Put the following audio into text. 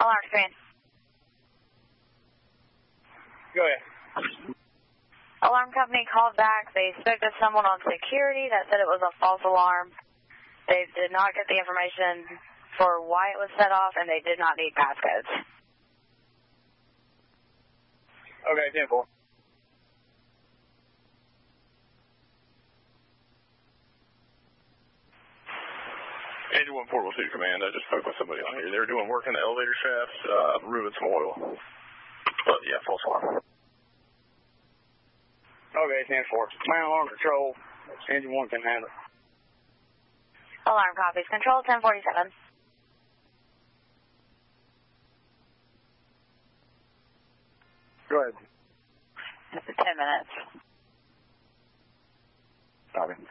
Alarm command. Go ahead. Alarm company called back. They spoke to someone on security that said it was a false alarm. They did not get the information for why it was set off, and they did not need passcodes. Okay, 10-4. Angel 1402 Command, I just spoke with somebody on here. They were doing work in the elevator shafts, removing some oil. But yeah, false alarm. Okay, 10-4. Man, alarm control. Engine 1 can handle it. Alarm copies. Control 1047. Go ahead. 10 minutes. Copy.